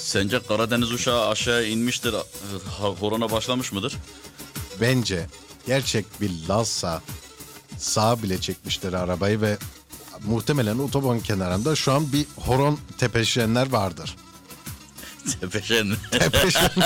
Sence Karadeniz uşağı aşağı inmiştir, horona başlamış mıdır? Bence gerçek bir Lazsa sağa bile çekmiştir arabayı ve muhtemelen otoban kenarında şu an bir horon tepeşenler vardır. Tepeşen. Tepeşen.